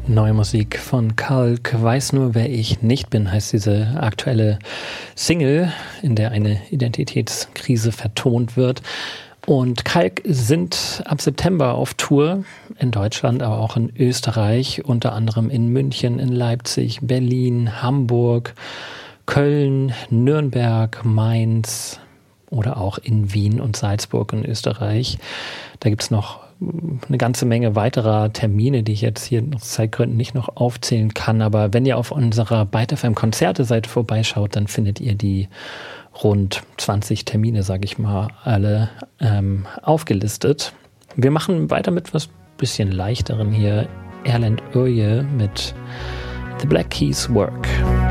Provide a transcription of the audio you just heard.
Neue Musik von Kalk. Weiß nur, wer ich nicht bin, heißt diese aktuelle Single, in der eine Identitätskrise vertont wird. Und Kalk sind ab September auf Tour in Deutschland, aber auch in Österreich, unter anderem in München, in Leipzig, Berlin, Hamburg, Köln, Nürnberg, Mainz oder auch in Wien und Salzburg in Österreich. Da gibt's noch eine ganze Menge weiterer Termine, die ich jetzt hier aus Zeitgründen nicht noch aufzählen kann. Aber wenn ihr auf unserer Byte FM Konzerte-Seite vorbeischaut, dann findet ihr die rund 20 Termine, sage ich mal, alle aufgelistet. Wir machen weiter mit was bisschen leichteren hier. Erlend Øye mit The Black Keys Work.